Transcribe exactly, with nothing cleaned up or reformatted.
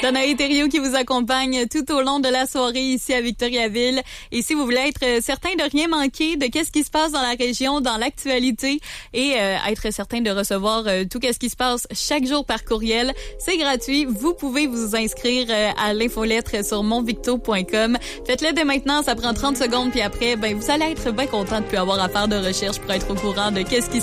Danae Thériault qui vous accompagne tout au long de la soirée ici à Victoriaville. Et si vous voulez être certain de rien manquer de qu'est-ce qui se passe dans la région, dans l'actualité et euh, être certain de recevoir euh, tout qu'est-ce qui se passe chaque jour par courriel, c'est gratuit. Vous pouvez vous inscrire euh, à l'infolettre sur monvicto point com. Faites-le dès maintenant, ça prend trente secondes puis après, ben vous allez être bien content de plus avoir à faire de recherche pour être au courant de qu'est-ce qui se